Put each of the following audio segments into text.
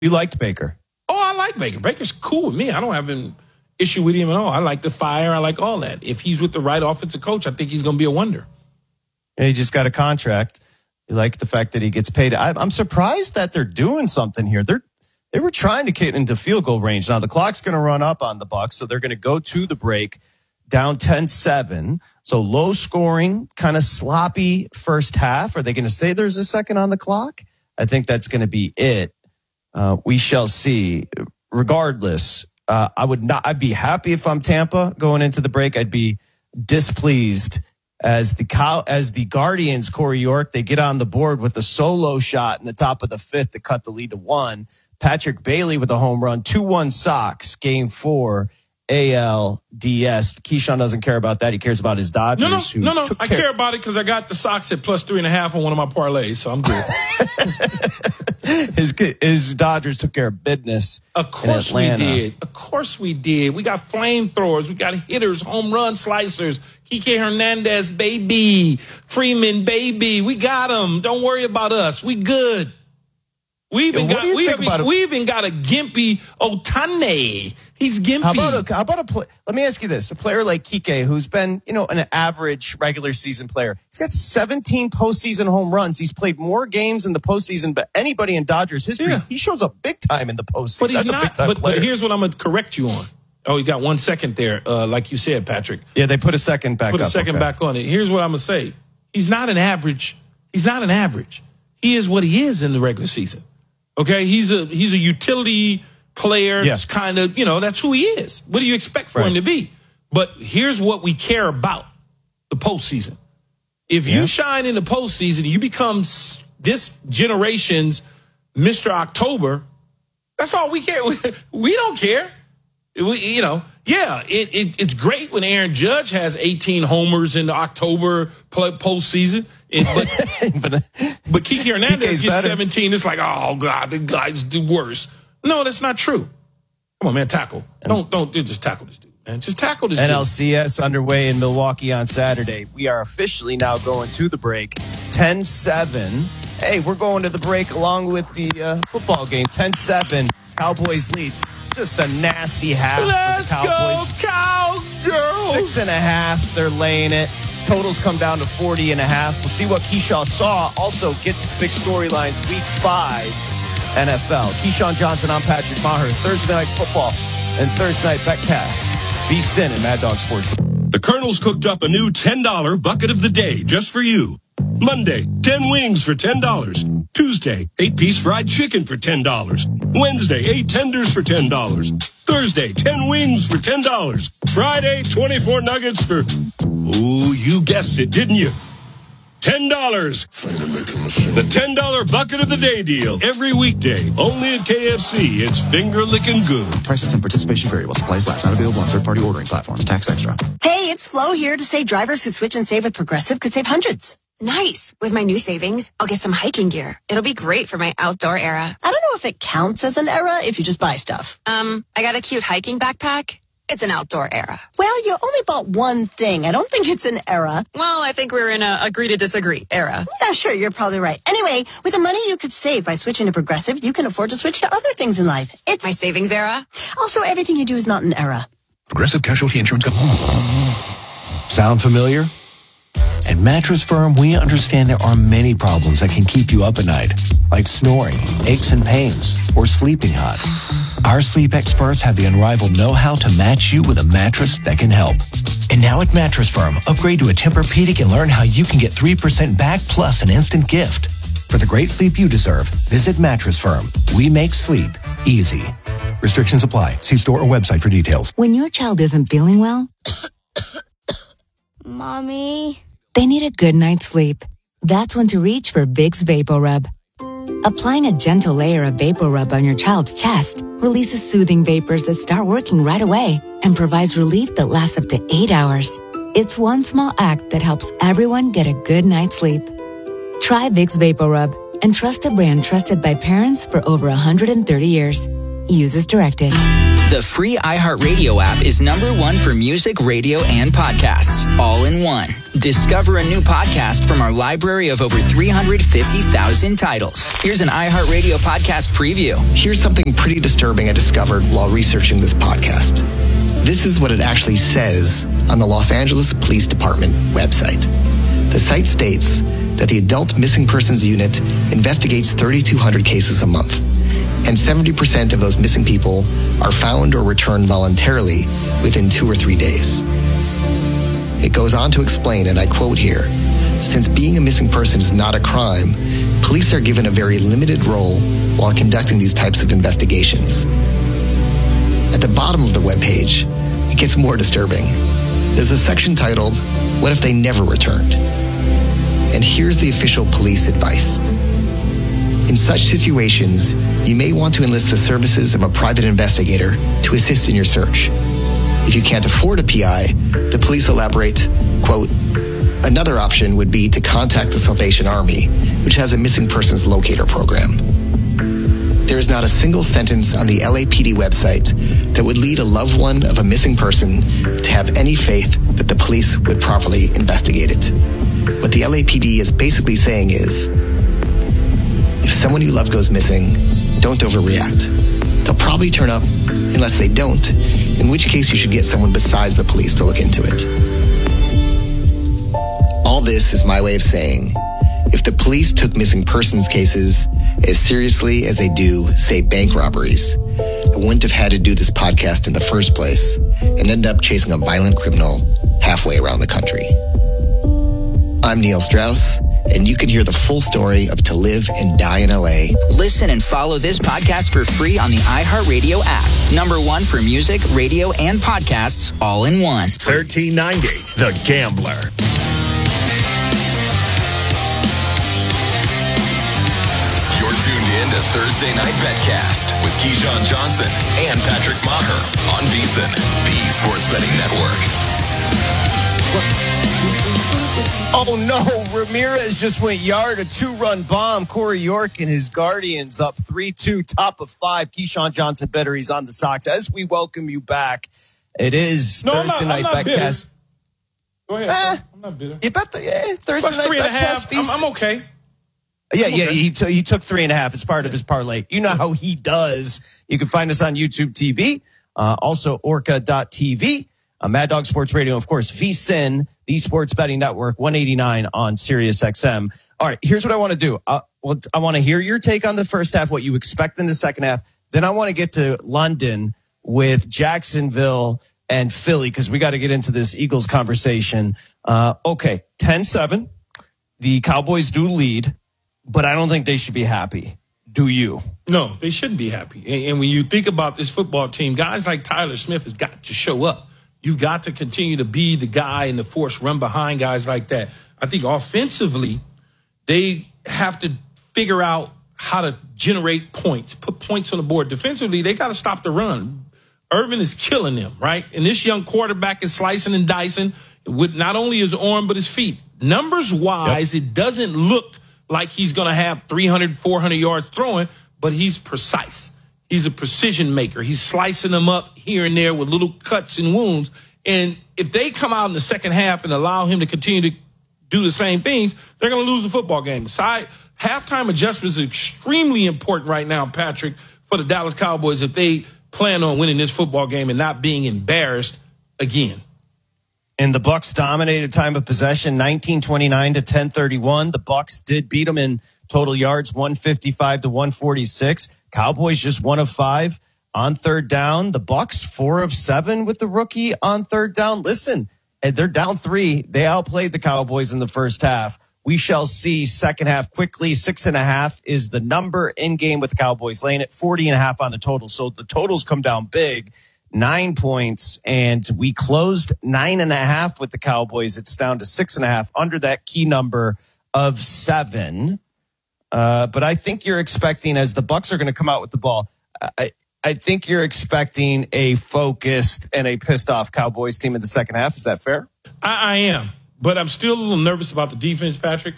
You liked Baker. Oh, I like Baker. Baker's cool with me. I don't have an issue with him at all. I like the fire. I like all that. If he's with the right offensive coach, I think he's going to be a wonder. And he just got a contract. You like the fact that he gets paid. I'm surprised that they're doing something here. They were trying to get into field goal range. Now the clock's going to run up on the Bucs, so they're going to go to the break down 10-7. So low scoring, kind of sloppy first half. Are they going to say there's a second on the clock? I think that's going to be it. We shall see. Regardless, I'd be happy if I'm Tampa going into the break. I'd be displeased as the Guardians, Corey York, they get on the board with a solo shot in the top of the fifth to cut the lead to 1. Patrick Bailey with a home run, 2-1 Sox, game 4, ALDS. Keyshawn doesn't care about that. He cares about his Dodgers. No. I care about it because I got the Sox at +3.5 on one of my parlays, so I'm good. His Dodgers took care of business. Of course we did. Of course we did. We got flamethrowers. We got hitters, home run slicers. Kike Hernandez, baby. Freeman, baby. We got them. Don't worry about us. We good. We even got a gimpy Ohtani. He's gimpy. How about a play? Let me ask you this. A player like Kike, who's been, an average regular season player. He's got 17 postseason home runs. He's played more games in the postseason than anybody in Dodgers history. Yeah. He shows up big time in the postseason. But he's not. A big time player. But here's what I'm going to correct you on. Oh, you got 1 second there, like you said, Patrick. Yeah, they put a second back back on it. Here's what I'm going to say. He's not an average. He is what he is in the regular season. Okay, he's a utility player. Yeah. Kind of, that's who he is. What do you expect for him to be? But here's what we care about: the postseason. If you shine in the postseason, you become this generation's Mr. October. That's all we care. We don't care. It's great when Aaron Judge has 18 homers in the October postseason. But Kike Hernandez gets 17. It's like, oh, God, the guy's the worst. No, that's not true. Come on, man, tackle. Don't just tackle this dude, man. Just tackle this dude. NLCS underway in Milwaukee on Saturday. We are officially now going to the break. 10-7. Hey, we're going to the break along with the football game. 10-7. Cowboys lead. Just a nasty half for the Cowboys. Let's go, Cowgirls. 6.5. They're laying it. Totals come down to 40.5. We'll see what Keyshawn saw. Also gets big storylines. Week 5 NFL. Keyshawn Johnson, I'm Patrick Maher. Thursday Night Football and Thursday Night Betcast. VSiN and Mad Dog Sports. The Colonel's cooked up a new $10 bucket of the day just for you. Monday, 10 wings for $10. Tuesday, 8-piece fried chicken for $10. Wednesday, 8 tenders for $10. Thursday, 10 wings for $10. Friday, 24 nuggets for, you guessed it, didn't you? $10. The $10 bucket of the day deal. Every weekday, only at KFC. It's finger-licking good. Prices and participation vary while supplies last. Not available on third-party ordering platforms. Tax extra. Hey, it's Flo here to say drivers who switch and save with Progressive could save hundreds. Nice. With my new savings, I'll get some hiking gear. It'll be great for my outdoor era. I don't know if it counts as an era if you just buy stuff. I got a cute hiking backpack. It's an outdoor era. Well, you only bought one thing. I don't think it's an era. Well, I think we're in a agree to disagree era. Yeah, sure. You're probably right. Anyway, with the money you could save by switching to Progressive, you can afford to switch to other things in life. It's my savings era. Also, everything you do is not an era. Progressive Casualty Insurance Company. Sound familiar? At Mattress Firm, we understand there are many problems that can keep you up at night, like snoring, aches and pains, or sleeping hot. Our sleep experts have the unrivaled know-how to match you with a mattress that can help. And now at Mattress Firm, upgrade to a Tempur-Pedic and learn how you can get 3% back plus an instant gift. For the great sleep you deserve, visit Mattress Firm. We make sleep easy. Restrictions apply. See store or website for details. When your child isn't feeling well, Mommy, they need a good night's sleep. That's when to reach for Vicks VapoRub. Applying a gentle layer of VapoRub on your child's chest releases soothing vapors that start working right away and provides relief that lasts up to 8 hours. It's one small act that helps everyone get a good night's sleep. Try Vicks VapoRub and trust a brand trusted by parents for over 130 years. Use as directed. The free iHeartRadio app is #1 for music, radio, and podcasts, all in one. Discover a new podcast from our library of over 350,000 titles. Here's an iHeartRadio podcast preview. Here's something pretty disturbing I discovered while researching this podcast. This is what it actually says on the Los Angeles Police Department website. The site states that the Adult Missing Persons Unit investigates 3,200 cases a month, and 70% of those missing people are found or returned voluntarily within 2 or 3 days. It goes on to explain, and I quote here, "Since being a missing person is not a crime, police are given a very limited role while conducting these types of investigations." At the bottom of the webpage, it gets more disturbing. There's a section titled, "What if they never returned?" And here's the official police advice. In such situations, you may want to enlist the services of a private investigator to assist in your search. If you can't afford a PI, the police elaborate, quote, "Another option would be to contact the Salvation Army, which has a missing persons locator program." There is not a single sentence on the LAPD website that would lead a loved one of a missing person to have any faith that the police would properly investigate it. What the LAPD is basically saying is, if someone you love goes missing, don't overreact. They'll probably turn up unless they don't, in which case you should get someone besides the police to look into it. All this is my way of saying, if the police took missing persons cases as seriously as they do, say, bank robberies, I wouldn't have had to do this podcast in the first place and end up chasing a violent criminal halfway around the country. I'm Neil Strauss, and you can hear the full story of To Live and Die in LA. Listen and follow this podcast for free on the iHeartRadio app. #1 for music, radio, and podcasts all in one. 1390, The Gambler. You're tuned in to Thursday Night Betcast with Keyshawn Johnson and Patrick Maher on VSiN, the Sports Betting Network. Oh no, Ramirez just went yard, a 2-run bomb. Corey York and his Guardians up 3-2, top of 5. Keyshawn Johnson better. He's on the Sox. As we welcome you back, it is Thursday Night Betcast. Go ahead. I'm not bitter. You bet the Thursday Night Betcast. I'm okay. Yeah, he took 3.5. It's part of his parlay. You know how he does. You can find us on YouTube TV, also Orca.tv. Mad Dog Sports Radio, of course, VSiN, the Sports Betting Network, 189 on Sirius XM. All right, here's what I want to do. I want to hear your take on the first half, what you expect in the second half. Then I want to get to London with Jacksonville and Philly because we got to get into this Eagles conversation. Okay, 10-7. The Cowboys do lead, but I don't think they should be happy. Do you? No, they shouldn't be happy. And when you think about this football team, guys like Tyler Smith has got to show up. You've got to continue to be the guy and the force run behind guys like that. I think offensively, they have to figure out how to generate points, put points on the board. Defensively, they got to stop the run. Irvin is killing them, right? And this young quarterback is slicing and dicing with not only his arm, but his feet. Numbers-wise, It doesn't look like he's going to have 300, 400 yards throwing, but he's precise. He's a precision maker. He's slicing them up here and there with little cuts and wounds. And if they come out in the second half and allow him to continue to do the same things, they're going to lose the football game. Halftime adjustments are extremely important right now, Patrick, for the Dallas Cowboys if they plan on winning this football game and not being embarrassed again. And the Bucs dominated time of possession, 19-29 to 10-31. The Bucs did beat them in total yards, 155 to 146. Cowboys just 1 of 5 on third down. The Bucs 4 of 7 with the rookie on third down. Listen, they're down 3. They outplayed the Cowboys in the first half. We shall see second half quickly. 6.5 is the number in game with the Cowboys, laying at 40.5 on the total. So the totals come down big, 9 points, and we closed 9.5 with the Cowboys. It's down to 6.5 under that key number of 7. But I think you're expecting, as the Bucs are going to come out with the ball, I think you're expecting a focused and a pissed off Cowboys team in the second half. Is that fair? I am, but I'm still a little nervous about the defense, Patrick.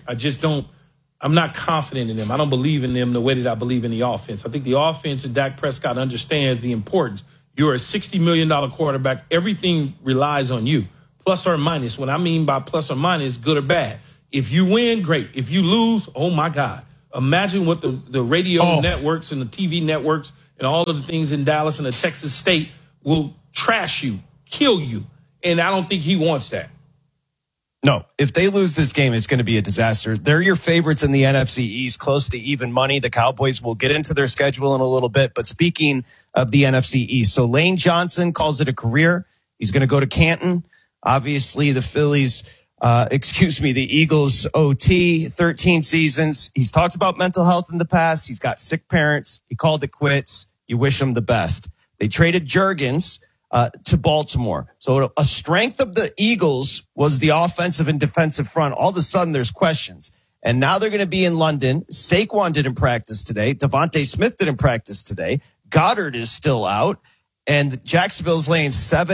I'm not confident in them. I don't believe in them the way that I believe in the offense. I think the offense and Dak Prescott understands the importance. You're a $60 million quarterback. Everything relies on you. plus or minus. What I mean by plus or minus, good or bad. If you win, great. If you lose, oh my God. Imagine what the radio networks and the TV networks and all of the things in Dallas and the Texas state will trash you, kill you. And I don't think he wants that. No, if they lose this game, it's going to be a disaster. They're your favorites in the NFC East, close to even money. The Cowboys will get into their schedule in a little bit. But speaking of the NFC East, so Lane Johnson calls it a career. He's going to go to Canton. Obviously, the Phillies, the Eagles OT, 13 seasons. He's talked about mental health in the past. He's got sick parents. He called it quits. You wish him the best. They traded Juergens to Baltimore. So a strength of the Eagles was the offensive and defensive front. All of a sudden, there's questions. And now they're going to be in London. Saquon didn't practice today. Devontae Smith didn't practice today. Goddard is still out. And Jacksonville's laying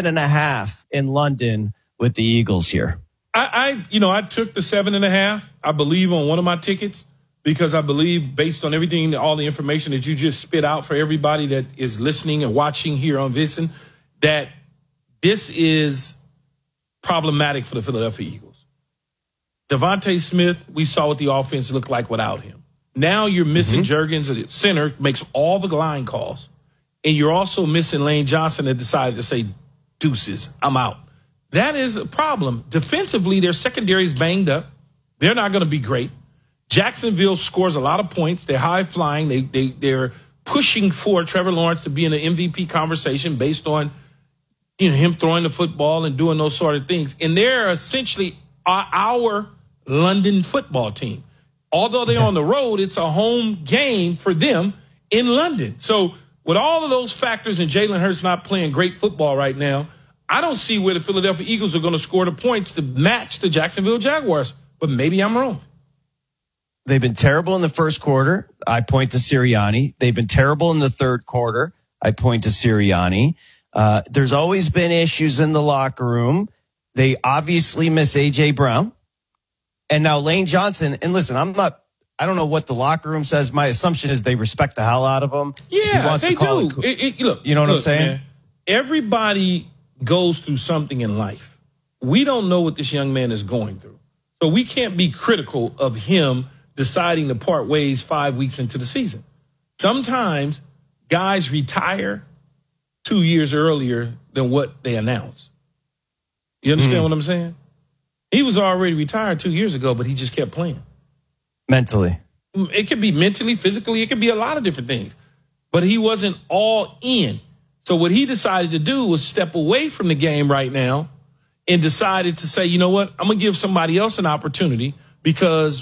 7.5 in London with the Eagles here. I took the 7.5, I believe, on one of my tickets because I believe, based on everything, all the information that you just spit out for everybody that is listening and watching here on VSiN, that this is problematic for the Philadelphia Eagles. Devontae Smith, we saw what the offense looked like without him. Now you're missing Juergens at center, makes all the line calls. And you're also missing Lane Johnson that decided to say, deuces, I'm out. That is a problem. Defensively, their secondary is banged up. They're not going to be great. Jacksonville scores a lot of points. They're high flying. They're pushing for Trevor Lawrence to be in the MVP conversation based on him throwing the football and doing those sort of things. And they're essentially our London football team. Although they're on the road, it's a home game for them in London. So with all of those factors and Jalen Hurts not playing great football right now, I don't see where the Philadelphia Eagles are going to score the points to match the Jacksonville Jaguars. But maybe I'm wrong. They've been terrible in the first quarter. I point to Sirianni. They've been terrible in the third quarter. I point to Sirianni. There's always been issues in the locker room. They obviously miss A.J. Brown. And now Lane Johnson. And listen, I don't know what the locker room says. My assumption is they respect the hell out of him. Yeah, they do. Look, you know what I'm saying? Man, everybody goes through something in life. We don't know what this young man is going through. So we can't be critical of him deciding to part ways 5 weeks into the season. Sometimes guys retire 2 years earlier than what they announced. You understand what I'm saying? He was already retired 2 years ago, but he just kept playing. Mentally. It could be mentally, physically. It could be a lot of different things. But he wasn't all in. So what he decided to do was step away from the game right now and decided to say, you know what, I'm going to give somebody else an opportunity because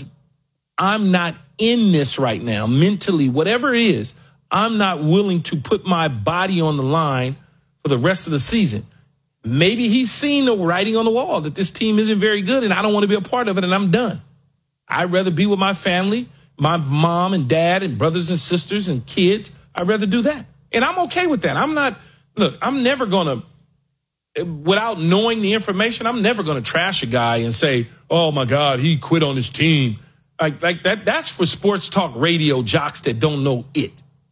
I'm not in this right now. Mentally, whatever it is, I'm not willing to put my body on the line for the rest of the season. Maybe he's seen the writing on the wall that this team isn't very good and I don't want to be a part of it and I'm done. I'd rather be with my family, my mom and dad and brothers and sisters and kids. I'd rather do that. And I'm okay with that. I'm never going to, without knowing the information, I'm never going to trash a guy and say, oh my God, he quit on his team. Like that. That's for sports talk radio jocks that don't know it.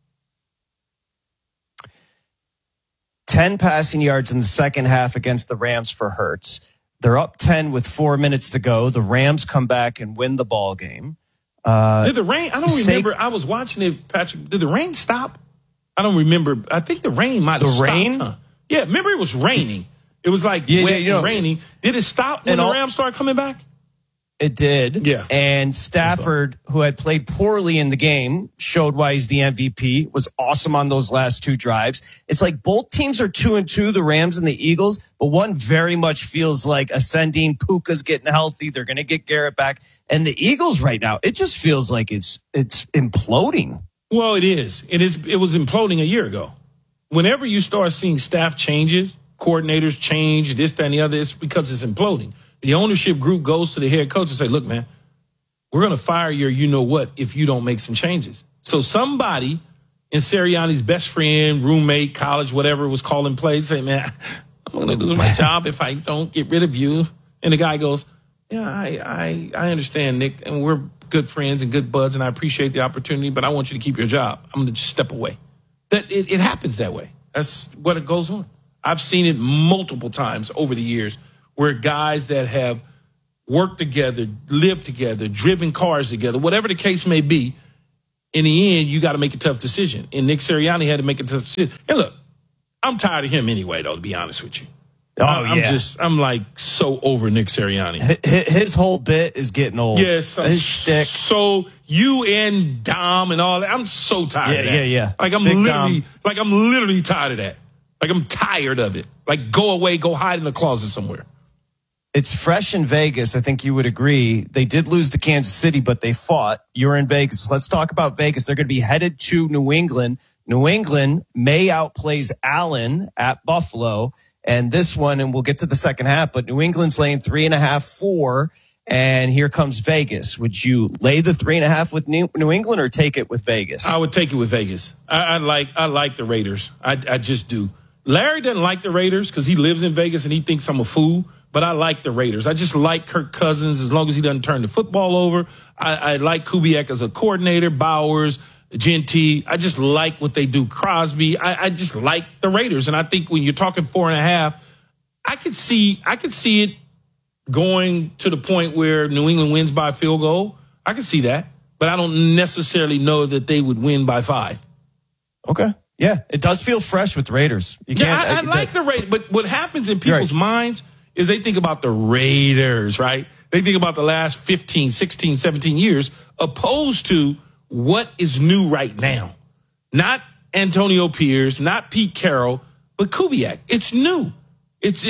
10 passing yards in the second half against the Rams for Hurts. They're up 10 with 4 minutes to go. The Rams come back and win the ball game. Did the rain? I don't remember. I was watching it, Patrick. Did the rain stop? I don't remember. I think the rain might have stopped. The rain? Huh? Yeah, remember it was raining. It was like wet and raining. Did it stop when the Rams started coming back? It did. Yeah. And Stafford, who had played poorly in the game, showed why he's the MVP, was awesome on those last two drives. It's like both teams are 2-2, the Rams and the Eagles, but one very much feels like ascending. Puka's getting healthy. They're going to get Garrett back. And the Eagles right now, it just feels like it's imploding. Well, it is. It was imploding a year ago. Whenever you start seeing staff changes, coordinators change, this, that, and the other, it's because it's imploding. The ownership group goes to the head coach and say, look, man, we're going to fire your you-know-what if you don't make some changes. So somebody in Sirianni's best friend, roommate, college, whatever, was calling plays, say, man, I'm going to do my job if I don't get rid of you. And the guy goes, yeah, I understand, Nick, and we're good friends and good buds, and I appreciate the opportunity, but I want you to keep your job. I'm going to just step away. That it happens that way. That's what it goes on. I've seen it multiple times over the years where guys that have worked together, lived together, driven cars together, whatever the case may be, in the end, you got to make a tough decision. And Nick Sirianni had to make a tough decision. And look, I'm tired of him anyway, though, to be honest with you. I'm like so over Nick Sirianni. His whole bit is getting old. Yes. His shtick. So you and Dom and all that, I'm so tired of that. Yeah. Like I'm literally tired of that. Like I'm tired of it. Like go away, go hide in the closet somewhere. It's fresh in Vegas. I think you would agree. They did lose to Kansas City, but they fought. You're in Vegas. Let's talk about Vegas. They're going to be headed to New England. New England may outplays Allen at Buffalo. And this one, and we'll get to the second half, but New England's laying 3.5, 4. And here comes Vegas. Would you lay the 3.5 with New England or take it with Vegas? I would take it with Vegas. I like the Raiders. I just do. Larry doesn't like the Raiders because he lives in Vegas and he thinks I'm a fool. But I like the Raiders. I just like Kirk Cousins as long as he doesn't turn the football over. I like Kubiak as a coordinator, Bowers, Genty. I just like what they do. Crosby. I just like the Raiders. And I think when you're talking 4.5, I could see it going to the point where New England wins by a field goal. I can see that. But I don't necessarily know that they would win by 5. Okay. Yeah, it does feel fresh with Raiders. I like the Raiders. But what happens in people's minds is they think about the Raiders, right? They think about the last 15, 16, 17 years opposed to what is new right now. Not Antonio Pierce, not Pete Carroll, but Kubiak. It's new. Look,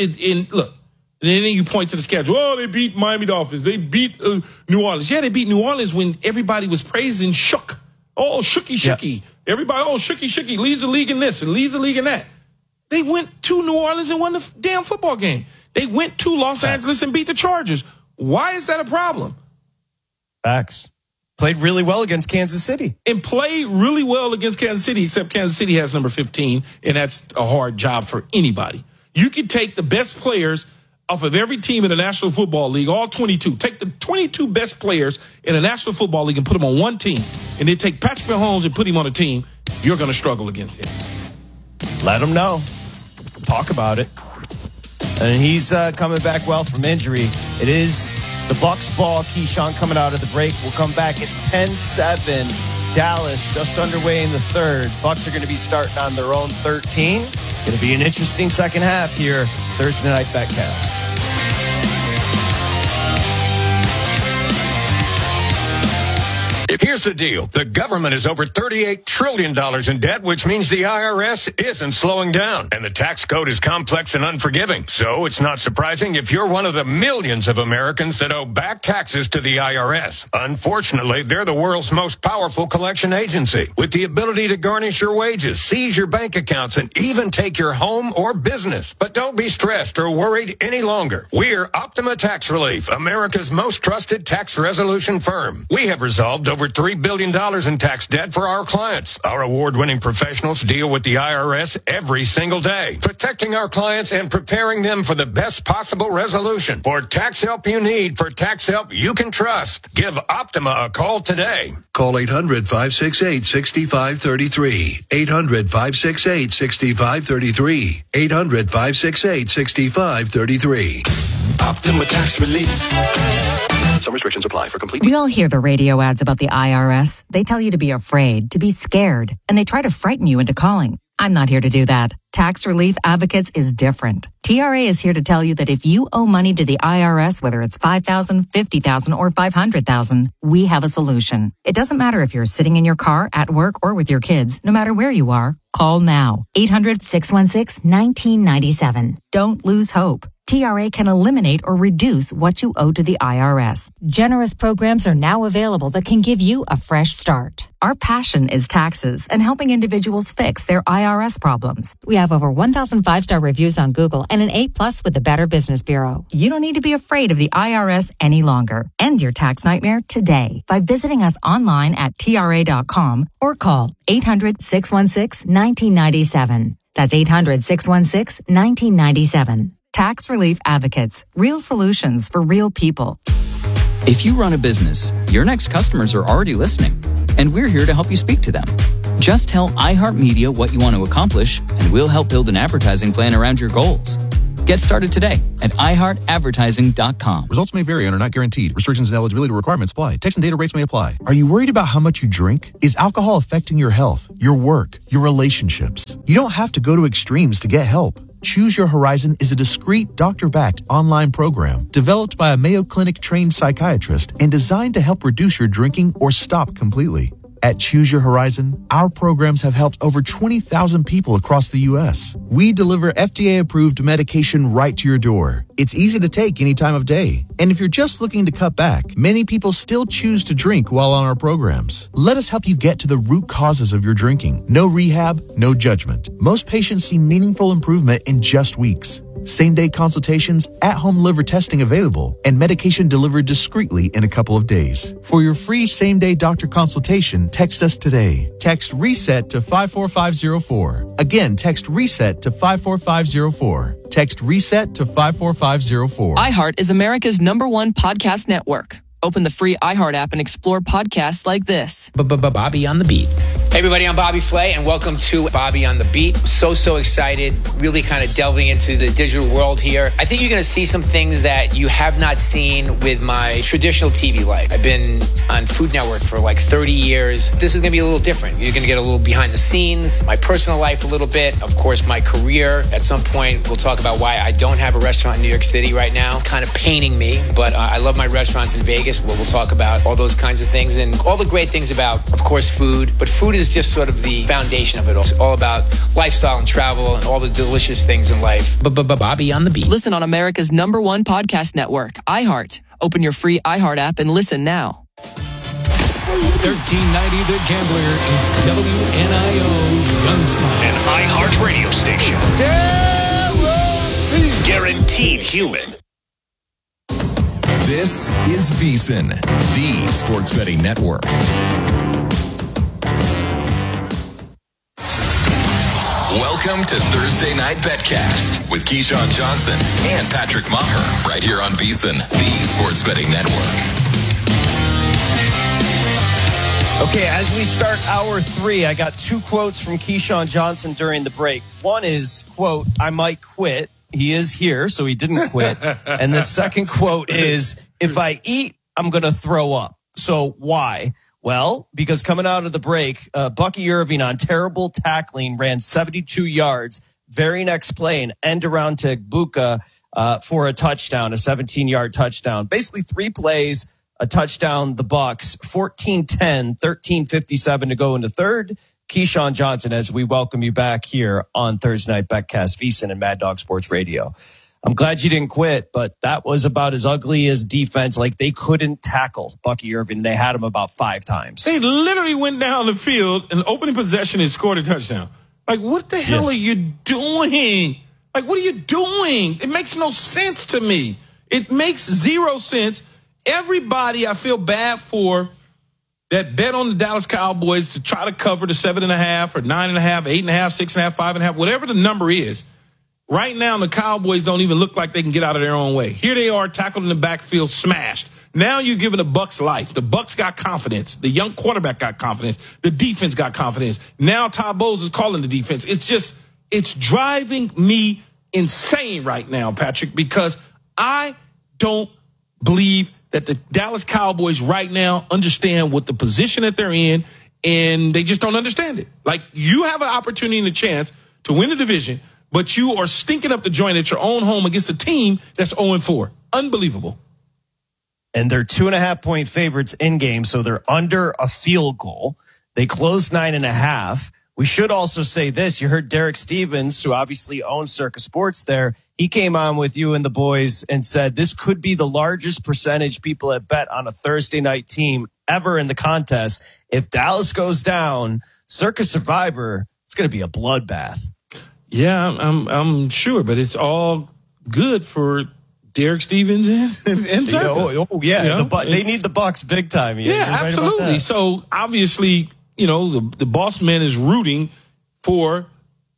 and then you point to the schedule. Oh, they beat Miami Dolphins. They beat New Orleans. Yeah, they beat New Orleans when everybody was praising Shook. Oh, Shooky. Yep. Everybody, Shooky, leads the league in this and leads the league in that. They went to New Orleans and won the damn football game. They went to Los Angeles and beat the Chargers. Why is that a problem? Facts. Played really well against Kansas City. And played really well against Kansas City, except Kansas City has number 15, and that's a hard job for anybody. You could take the best players off of every team in the National Football League, all 22. Take the 22 best players in the National Football League and put them on one team. And then take Patrick Mahomes and put him on a team. You're going to struggle against him. Let him know. Talk about it. And he's coming back well from injury. It is the Bucks ball. Keyshawn coming out of the break. We'll come back. It's 10-7. Dallas just underway in the third. Bucks are going to be starting on their own 13. Going to be an interesting second half here. Thursday Night Betcast. Here's the deal. The government is over $38 trillion in debt, which means the IRS isn't slowing down. And the tax code is complex and unforgiving. So it's not surprising if you're one of the millions of Americans that owe back taxes to the IRS. Unfortunately, they're the world's most powerful collection agency, with the ability to garnish your wages, seize your bank accounts, and even take your home or business. But don't be stressed or worried any longer. We're Optima Tax Relief, America's most trusted tax resolution firm. We have resolved over $3 billion in tax debt for our clients. Our award-winning professionals deal with the IRS every single day, protecting our clients and preparing them for the best possible resolution. For tax help you need, for tax help you can trust, give Optima a call today. Call 800-568-6533. 800-568-6533. 800-568-6533. Optima Tax Relief. Some restrictions apply. For complete. We all hear the radio ads about the IRS. They tell you to be afraid, to be scared, and they try to frighten you into calling. I'm not here to do that. Tax Relief Advocates is different. TRA is here to tell you that if you owe money to the IRS, whether it's $5,000, $50,000, or $500,000, we have a solution. It doesn't matter if you're sitting in your car, at work, or with your kids. No matter where you are, call now. 800-616-1997. Don't lose hope. TRA can eliminate or reduce what you owe to the IRS. Generous programs are now available that can give you a fresh start. Our passion is taxes and helping individuals fix their IRS problems. We have over 1,000 5-star reviews on Google and an A+ with the Better Business Bureau. You don't need to be afraid of the IRS any longer. End your tax nightmare today by visiting us online at TRA.com or call 800-616-1997. That's 800-616-1997. Tax Relief Advocates. Real solutions for real people. If you run a business, your next customers are already listening, and we're here to help you speak to them. Just tell iHeartMedia what you want to accomplish, and we'll help build an advertising plan around your goals. Get started today at iHeartAdvertising.com. Results may vary and are not guaranteed. Restrictions and eligibility requirements apply. Text and data rates may apply. Are you worried about how much you drink? Is alcohol affecting your health, your work, your relationships? You don't have to go to extremes to get help. Choose Your Horizon is a discreet, doctor-backed online program developed by a Mayo Clinic-trained psychiatrist and designed to help reduce your drinking or stop completely. At Choose Your Horizon, our programs have helped over 20,000 people across the U.S. We deliver FDA-approved medication right to your door. It's easy to take any time of day. And if you're just looking to cut back, many people still choose to drink while on our programs. Let us help you get to the root causes of your drinking. No rehab, no judgment. Most patients see meaningful improvement in just weeks. Same-day consultations, at-home liver testing available, and medication delivered discreetly in a couple of days. For your free same-day doctor consultation, text us today. Text RESET to 54504. Again, text RESET to 54504. Text RESET to 54504. iHeart is America's #1 podcast network. Open the free iHeart app and explore podcasts like this. Bobby on the Beat. Hey everybody, I'm Bobby Flay, and welcome to Bobby on the Beat. So excited, really kind of delving into the digital world here. I think you're going to see some things that you have not seen with my traditional TV life. I've been on Food Network for like 30 years. This is going to be a little different. You're going to get a little behind the scenes, my personal life a little bit, of course, my career. At some point, we'll talk about why I don't have a restaurant in New York City right now. Kind of paining me, but I love my restaurants in Vegas, where we'll talk about all those kinds of things and all the great things about, of course, food. But food is just sort of the foundation of it all. It's all about lifestyle and travel and all the delicious things in life. Bobby on the Beat. Listen on America's #1 podcast network, iHeart. Open your free iHeart app and listen now. 1390 The Gambler is WNIO Youngstown, an iHeart radio station. Guaranteed human. This is VSiN, the sports betting network. Welcome to Thursday Night Betcast with Keyshawn Johnson and Patrick Maher right here on VSiN, the sports betting network. Okay, as we start hour 3, I got 2 quotes from Keyshawn Johnson during the break. One is, quote, I might quit. He is here, so he didn't quit. And the second quote is, if I eat, I'm going to throw up. So why? Well, because coming out of the break, Bucky Irving on terrible tackling ran 72 yards. Very next play, an end around to Buka for a touchdown, a 17-yard touchdown. Basically 3 plays, a touchdown, the Bucks, 14-10, 13:57 to go in the third. Keyshawn Johnson, as we welcome you back here on Thursday Night Betcast, VSiN and Mad Dog Sports Radio. I'm glad you didn't quit, but that was about as ugly as defense. Like, they couldn't tackle Bucky Irving. They had him about 5 times. They literally went down the field in opening possession and scored a touchdown. Like, what the hell are you doing? Like, what are you doing? It makes no sense to me. It makes 0 sense. Everybody I feel bad for that bet on the Dallas Cowboys to try to cover the 7.5 or 9.5, 8.5, 6.5, 5.5, whatever the number is. Right now, the Cowboys don't even look like they can get out of their own way. Here they are, tackled in the backfield, smashed. Now you're giving the Bucks life. The Bucks got confidence. The young quarterback got confidence. The defense got confidence. Now Todd Bowles is calling the defense. It's driving me insane right now, Patrick, because I don't believe that the Dallas Cowboys right now understand what the position that they're in, and they just don't understand it. Like, you have an opportunity and a chance to win the division, but you are stinking up the joint at your own home against a team that's 0-4. Unbelievable. And they're 2.5-point favorites in game, so they're under a field goal. They closed 9.5. We should also say this. You heard Derek Stevens, who obviously owns Circa Sports there. He came on with you and the boys and said this could be the largest percentage people have bet on a Thursday night team ever in the contest. If Dallas goes down, Circa Survivor, it's going to be a bloodbath. Yeah, I'm sure, but it's all good for Derek Stevens and Circa. Oh, yeah. You know, they need the Bucks big time. Yeah, absolutely. Right, so obviously, you know, the boss man is rooting for.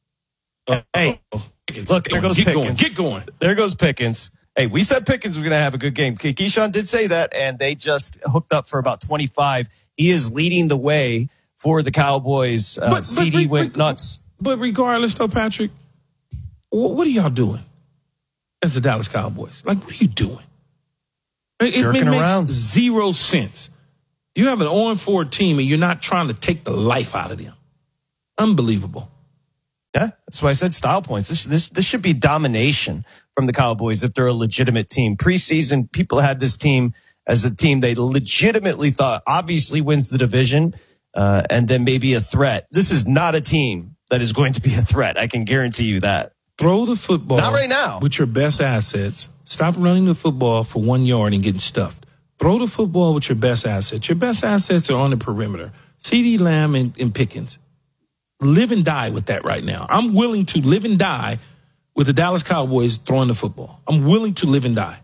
Hey, look, there goes Pickens. Get going. There goes Pickens. Hey, we said Pickens was going to have a good game. Keyshawn did say that, and they just hooked up for about 25. He is leading the way for the Cowboys. CD went nuts. But regardless, though, Patrick, what are y'all doing? as the Dallas Cowboys. Like, what are you doing? It Jerking makes around. zero sense. You have an 0-4 team, and you're not trying to take the life out of them. Unbelievable. Yeah, that's why I said style points. This should be domination from the Cowboys if they're a legitimate team. Preseason, people had this team as a team they legitimately thought obviously wins the division and then maybe a threat. This is not a team that is going to be a threat. I can guarantee you that. Throw the football. Not right now. With your best assets. Stop running the football for 1 yard and getting stuffed. Throw the football with your best assets. Your best assets are on the perimeter. CeeDee Lamb and Pickens. Live and die with that right now. I'm willing to live and die with the Dallas Cowboys throwing the football. I'm willing to live and die.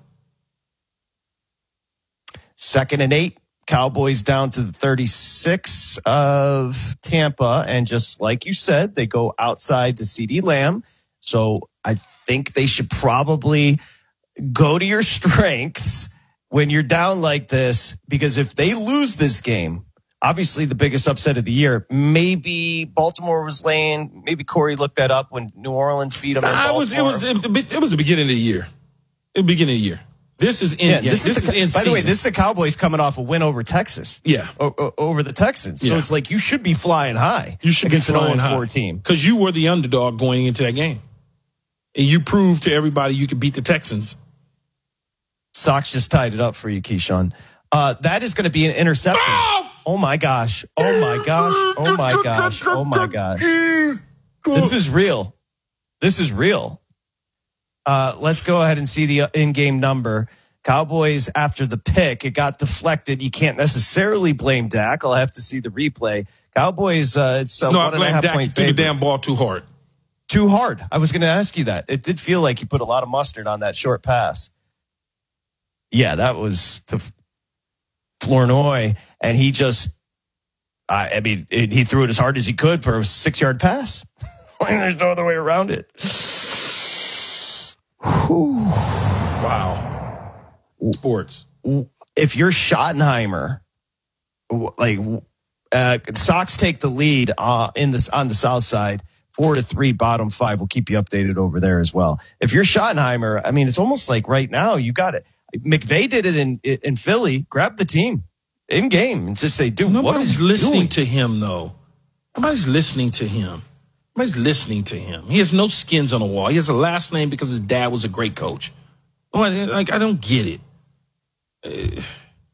2nd and 8. Cowboys down to the 36 of Tampa. And just like you said, they go outside to CeeDee Lamb. So I think they should probably go to your strengths when you're down like this, because if they lose this game, obviously the biggest upset of the year, maybe Baltimore was laying, maybe Corey looked that up when New Orleans beat them. It was the beginning of the year. This is in game. This is in by the way, season. this is the Cowboys coming off a win over Texas. Yeah. Over the Texans. So Yeah. it's like you should be flying high. You should against be flying an high 0-4 team. because you were the underdog going into that game, and you proved to everybody you could beat the Texans. Sox just tied it up for you, Keyshawn. That is going to be an interception. Oh my gosh. Oh my gosh. Oh my gosh. Oh my gosh. This is real. This is real. Let's go ahead and see the in-game number. Cowboys, after the pick, it got deflected. You can't necessarily blame Dak. I'll have to see the replay. Cowboys, it's a No, I 1.5 blame Dak. He point threw the favorite. damn ball too hard. Too hard. I was going to ask you that. It did feel like he put a lot of mustard on that short pass. Yeah, that was to Flournoy, and he just, he threw it as hard as he could for a 6-yard pass. There's no other way around it. Wow. Sports. If you're Schottenheimer, Sox take the lead on the south side, 4-3, bottom 5. We'll keep you updated over there as well. If you're Schottenheimer, I mean, it's almost like right now you got it. McVay did it in Philly. Grab the team in game and just say, dude, Nobody's what are we listening doing? to him, though. Nobody's listening to him. Nobody's listening to him. He has no skins on the wall. He has a last name because his dad was a great coach. I don't get it. And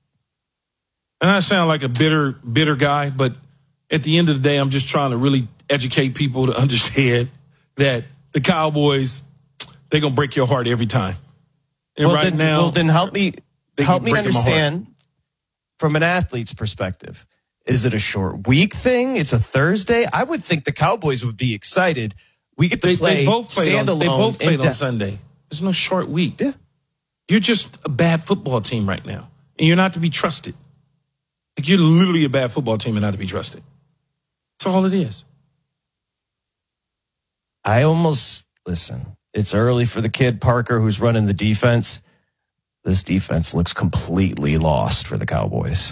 I sound like a bitter guy, but at the end of the day, I'm just trying to really educate people to understand that the Cowboys, they're going to break your heart every time. And then help me keep breaking my understand from an athlete's perspective. Is it a short week thing? It's a Thursday. I would think the Cowboys would be excited. We get to play They both played standalone. on Sunday. There's no short week. Yeah. You're just a bad football team right now, and you're not to be trusted. Like, you're literally a bad football team and not to be trusted. That's all it is. Listen, it's early for the kid Parker who's running the defense. This defense looks completely lost for the Cowboys.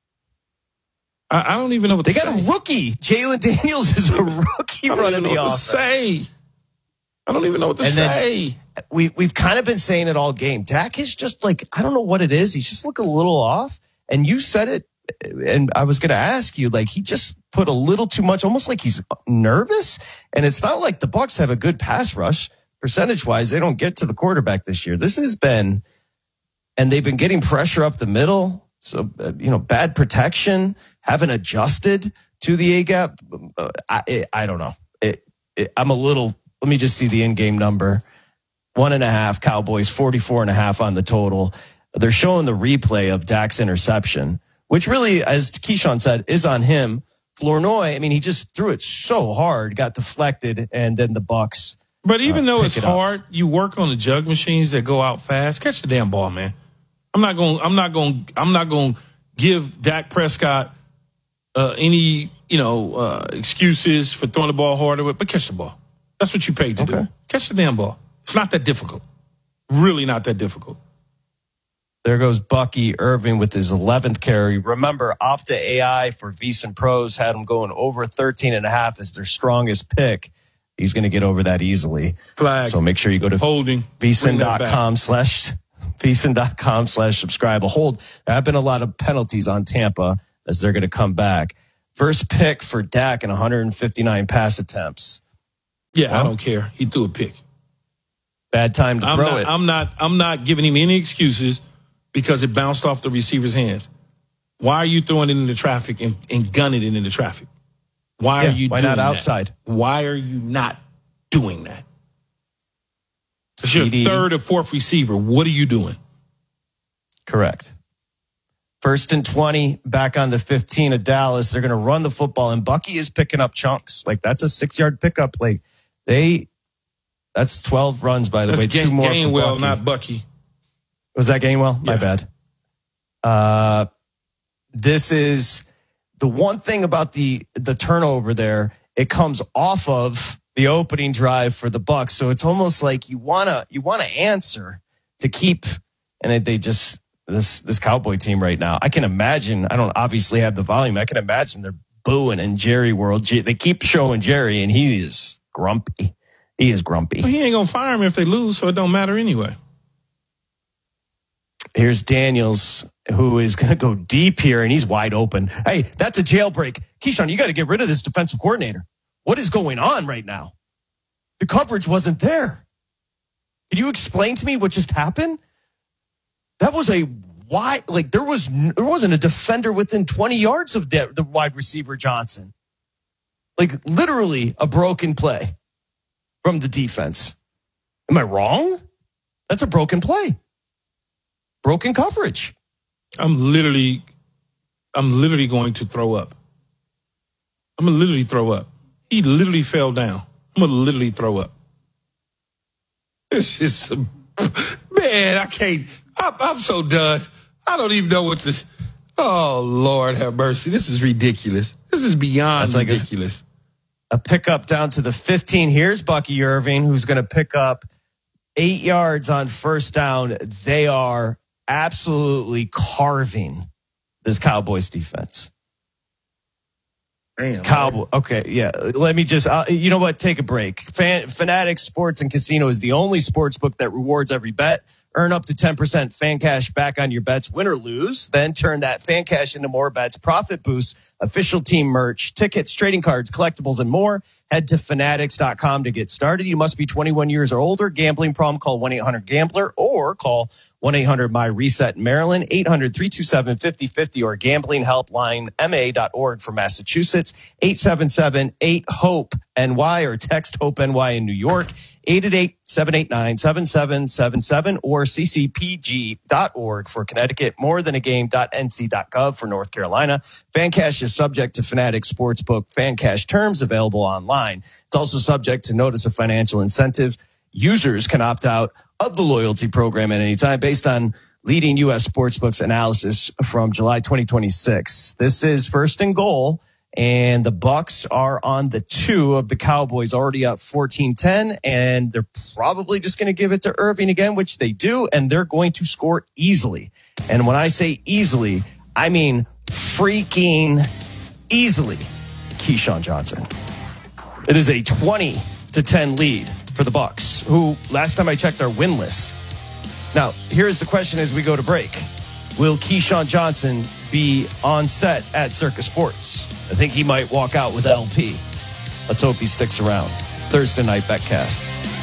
I don't even know what They to got say. a rookie. Jalen Daniels is a rookie running the offense. Say. I don't even know what to say. We've kind of been saying it all game. Dak is just like, I don't know what it is. He's just looking a little off. And you said it, and I was going to ask you, like, he just put a little too much, almost like he's nervous. And it's not like the Bucs have a good pass rush. Percentage-wise, they don't get to the quarterback this year. This has been, and they've been getting pressure up the middle. So, bad protection, haven't adjusted to the A-gap. I don't know. I'm a little, let me just see the in-game number. 1.5 Cowboys, 44.5 on the total. They're showing the replay of Dak's interception, which really, as Keyshawn said, is on him. Flournoy, I mean, he just threw it so hard, got deflected, and then the Bucs. But even though it's pick it up. hard, you work on the jug machines that go out fast. Catch the damn ball, man. I'm not going to give Dak Prescott any excuses for throwing the ball harder, but catch the ball. That's what you paid to do. Catch the damn ball. It's not that difficult. Really not that difficult. There goes Bucky Irving with his 11th carry. Remember, Opta AI for VEASAN Pros had him going over 13.5 as their strongest pick. he's going to get over that easily. Flag. So make sure you go to holding VSiN.com/subscribe. A hold. There have been a lot of penalties on Tampa as they're going to come back. First pick for Dak in 159 pass attempts. Yeah, well, I don't care. He threw a pick. Bad time to throw it. I'm not giving him any excuses because it bounced off the receiver's hands. Why are you throwing it into traffic and gunning it into traffic? Why are you why doing not outside? That? Why are you not doing that? It's your third or fourth receiver. What are you doing? Correct. 1st and 20, back on the 15 of Dallas. They're going to run the football, and Bucky is picking up chunks. Like, that's a 6-yard pickup. Like, that's 12 runs, by the way. 2 more Gainwell, for Bucky. not Bucky. Was that Gainwell? My bad. This is the one thing about the turnover there. It comes off of the opening drive for the Bucs, so it's almost like you wanna answer to keep. And they just this Cowboy team right now. I can imagine. I don't obviously have the volume. I can imagine they're booing in Jerry world. They keep showing Jerry, and he is grumpy. He is grumpy. Well, he ain't gonna fire him if they lose, so it don't matter anyway. Here's Daniels, who is going to go deep here, and he's wide open. Hey, that's a jailbreak. Keyshawn, you got to get rid of this defensive coordinator. What is going on right now? The coverage wasn't there. Can you explain to me what just happened? That was a wide, like there wasn't a defender within 20 yards of the wide receiver Johnson. Like literally a broken play from the defense. Am I wrong? That's a broken play. Broken coverage. I'm literally going to throw up. I'm going to literally throw up. He literally fell down. I'm going to literally throw up. It's just, man, I can't. I'm so done. I don't even know what this. Oh, Lord have mercy. This is ridiculous. This is beyond ridiculous. A pickup down to the 15. Here's Bucky Irving, who's going to pick up 8 yards on first down. They are absolutely carving this Cowboys defense. Damn, Cowboy. Okay, yeah. Let me just, you know what? Take a break. Fanatics Sports and Casino is the only sports book that rewards every bet. Earn up to 10% fan cash back on your bets, win or lose. Then turn that fan cash into more bets, profit boosts, official team merch, tickets, trading cards, collectibles, and more. Head to fanatics.com to get started. You must be 21 years or older. Gambling problem? Call 1-800-GAMBLER or call 1-800-MY-RESET in Maryland, 800-327-5050 or gamblinghelplinema.org for Massachusetts, 877-8-HOPE-NY or text HOPE-NY in New York, 888-789-7777 or ccpg.org for Connecticut, morethanagame.nc.gov for North Carolina. Fan Cash is subject to Fanatics Sportsbook Fan Cash terms available online. It's also subject to notice of financial incentive. Users can opt out of the loyalty program at any time based on leading U.S. sportsbooks analysis from July 2026. This is 1st and goal, and the Bucs are on the 2 of the Cowboys, already up 14-10, and they're probably just going to give it to Irving again, which they do, and they're going to score easily. And when I say easily, I mean freaking easily, Keyshawn Johnson. It is a 20-10 lead for the Bucs, who last time I checked are winless. Now, here's the question as we go to break. Will Keyshawn Johnson be on set at Circus Sports? I think he might walk out with LP. Let's hope he sticks around. Thursday Night Betcast.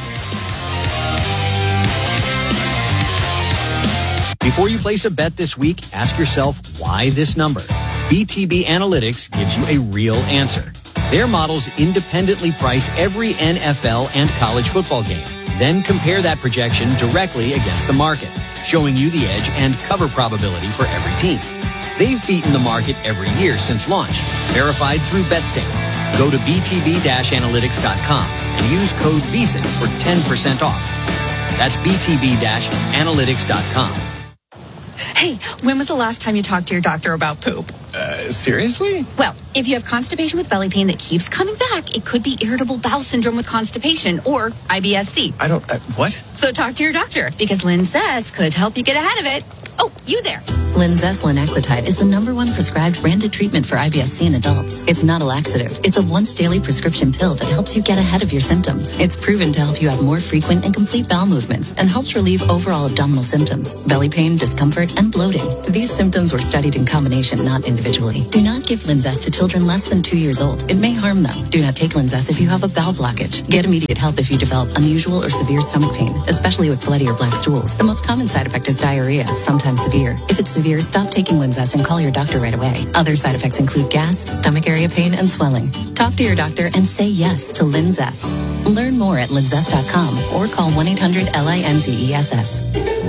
Before you place a bet this week, ask yourself, why this number? BTB Analytics gives you a real answer. Their models independently price every NFL and college football game, then compare that projection directly against the market, showing you the edge and cover probability for every team. They've beaten the market every year since launch, verified through BetStamp. Go to btb-analytics.com and use code VEASAN for 10% off. That's btb-analytics.com. Hey, when was the last time you talked to your doctor about poop? Seriously? Well, If you have constipation with belly pain that keeps coming back, it could be irritable bowel syndrome with constipation or IBS-C. I don't, what? So talk to your doctor because Linzess could help you get ahead of it. Oh, you there. Linzess linaclotide is the #1 prescribed branded treatment for IBS-C in adults. It's not a laxative. It's a once daily prescription pill that helps you get ahead of your symptoms. It's proven to help you have more frequent and complete bowel movements and helps relieve overall abdominal symptoms, belly pain, discomfort, and bloating. These symptoms were studied in combination, not individually. Do not give Linzess to children less than 2 years old. It may harm them. Do not take Linzess if you have a bowel blockage. Get immediate help if you develop unusual or severe stomach pain, especially with bloody or black stools. The most common side effect is diarrhea, sometimes severe. If it's severe, stop taking Linzess and call your doctor right away. Other side effects include gas, stomach area pain, and swelling. Talk to your doctor and say yes to Linzess. Learn more at linzess.com or call 1-800-LINZESS.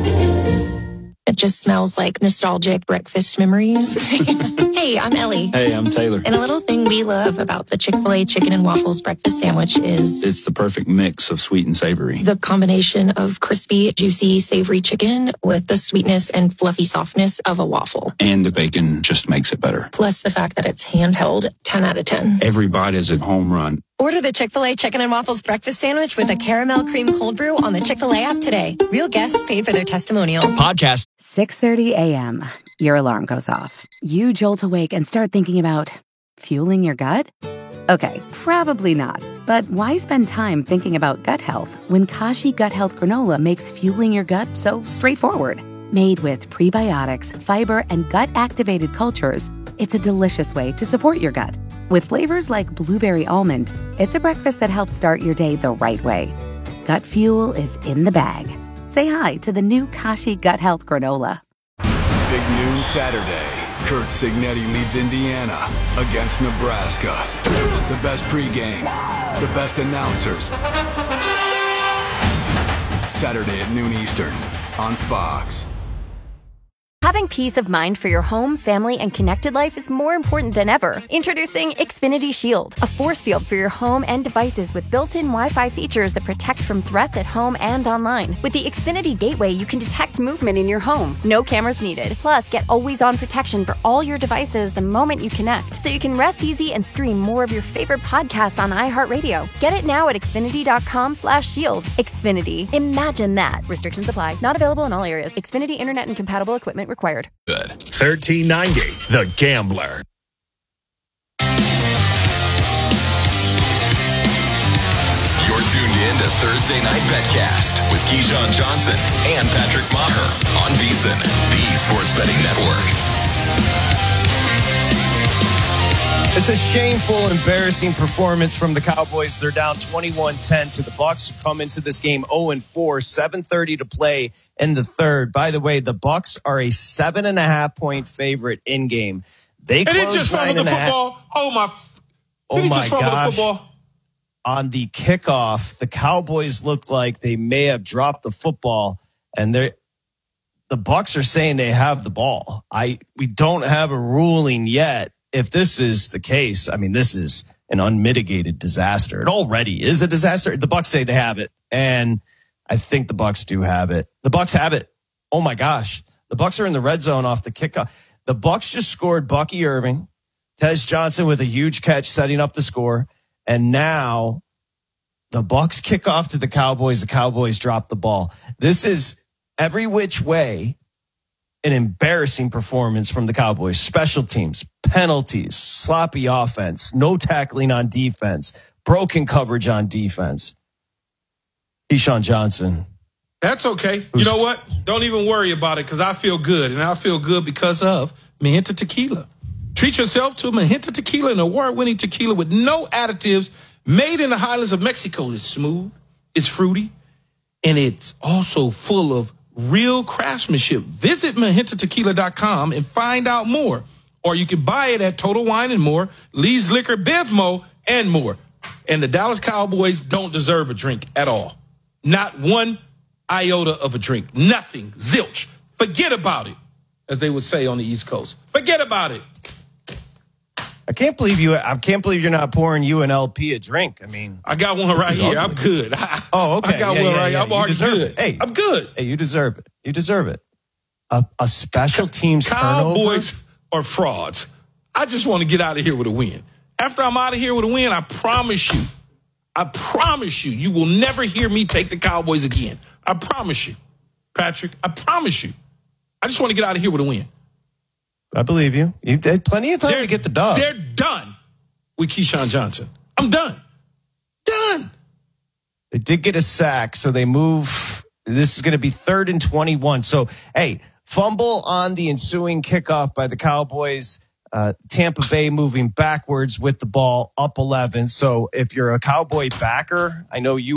It just smells like nostalgic breakfast memories. Hey, I'm Ellie. Hey, I'm Taylor. And a little thing we love about the Chick-fil-A chicken and waffles breakfast sandwich is It's the perfect mix of sweet and savory. the combination of crispy, juicy, savory chicken with the sweetness and fluffy softness of a waffle. And the bacon just makes it better. Plus the fact that it's handheld, 10 out of 10. Every bite is a home run. Order the Chick-fil-A Chicken and Waffles Breakfast Sandwich with a caramel cream cold brew on the Chick-fil-A app today. Real guests paid for their testimonials. Podcast. 6:30 a.m. Your alarm goes off. You jolt awake and start thinking about fueling your gut? Okay, probably not. But why spend time thinking about gut health when Kashi Gut Health Granola makes fueling your gut so straightforward? Made with prebiotics, fiber, and gut-activated cultures, it's a delicious way to support your gut. With flavors like blueberry almond, it's a breakfast that helps start your day the right way. Gut fuel is in the bag. Say hi to the new Kashi Gut Health Granola. Big noon Saturday. Kurt Signetti leads Indiana against Nebraska. The best pregame, the best announcers. Saturday at noon Eastern on Fox. Having peace of mind for your home, family, and connected life is more important than ever. Introducing Xfinity Shield, a force field for your home and devices with built-in Wi-Fi features that protect from threats at home and online. With the Xfinity Gateway, you can detect movement in your home. No cameras needed. Plus, get always-on protection for all your devices the moment you connect, so you can rest easy and stream more of your favorite podcasts on iHeartRadio. Get it now at Xfinity.com/shield. Xfinity. Imagine that. Restrictions apply. Not available in all areas. Xfinity Internet and compatible equipment required. Good. 1390, The Gambler. You're tuned in to Thursday Night Betcast with Keyshawn Johnson and Patrick Maher on VSiN, the Sports Betting Network. It's a shameful, embarrassing performance from the Cowboys. They're down 21-10 to the Bucs, who come into this game 0-4, 7:30 to play in the third. By the way, the Bucs are a 7.5-point favorite in game. They didn't just fumble the football. Oh my gosh! The on the kickoff, the Cowboys looked like they may have dropped the football, and the Bucs are saying they have the ball. We don't have a ruling yet. If this is the case, I mean, this is an unmitigated disaster. It already is a disaster. The Bucs say they have it, and I think the Bucs do have it. The Bucs have it. Oh my gosh. The Bucs are in the red zone off the kickoff. The Bucs just scored Bucky Irving, Tez Johnson with a huge catch setting up the score, and now the Bucs kick off to the Cowboys. The Cowboys drop the ball. This is every which way an embarrassing performance from the Cowboys. Special teams, penalties, sloppy offense, no tackling on defense, broken coverage on defense. Keyshawn Johnson. That's okay. You know what? Don't even worry about it because I feel good, and I feel good because of Mahenta Tequila. Treat yourself to Mahenta Tequila, an award-winning tequila with no additives, made in the highlands of Mexico. It's smooth, it's fruity, and it's also full of real craftsmanship. Visit MahentaTequila.com and find out more. Or you can buy it at Total Wine and More, Lee's Liquor, Bevmo, and more. And the Dallas Cowboys don't deserve a drink at all. Not one iota of a drink. Nothing. Zilch. Forget about it, as they would say on the East Coast. Forget about it. I can't believe you're not pouring UNLP a drink. I mean, I got one right here. I'm good. Oh, okay. I got one right here. I'm already good. Hey, I'm good. Hey, you deserve it. You deserve it. A special teams Cowboys turnover. are frauds. I just want to get out of here with a win. After I'm out of here with a win, I promise you, you will never hear me take the Cowboys again. I promise you, Patrick. I promise you. I just want to get out of here with a win. I believe you. You had plenty of time to get the dub. They're done with Keyshawn Johnson. I'm done. Done. They did get a sack, so they move. This is going to be 3rd and 21. So, hey, fumble on the ensuing kickoff by the Cowboys. Tampa Bay moving backwards with the ball, up 11. So if you're a Cowboy backer, I know you